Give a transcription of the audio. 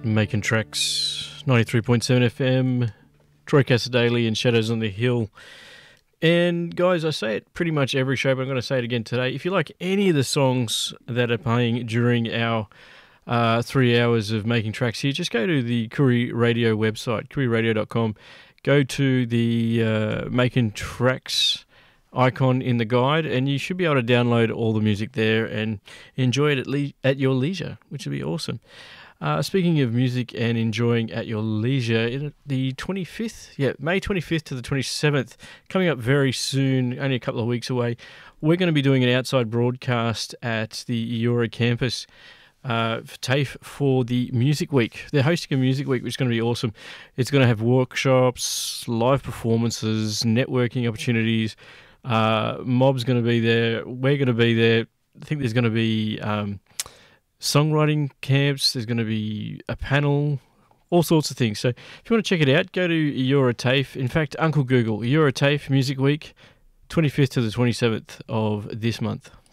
Making Tracks, 93.7 FM, Troy Casadale and Shadows on the Hill. And guys, I say it pretty much every show, but I'm going to say it again today. If you like any of the songs that are playing during our 3 hours of Making Tracks here, just go to the Koori Radio website, kooriradio.com. Go to the Making Tracks icon in the guide, and you should be able to download all the music there and enjoy it at your leisure, which would be awesome. Speaking of music and enjoying at your leisure, the 25th, May 25th to the 27th, coming up very soon, only a couple of weeks away, we're going to be doing an outside broadcast at the Eora campus TAFE for the Music Week. They're hosting a Music Week, which is going to be awesome. It's going to have workshops, live performances, networking opportunities. Mob's going to be there. We're going to be there. I think there's going to be songwriting camps. There's going to be a panel, all sorts of things. So if you want to check it out, go to Eora TAFE. In fact, Uncle Google, Eora TAFE Music Week, 25th to the 27th of this month.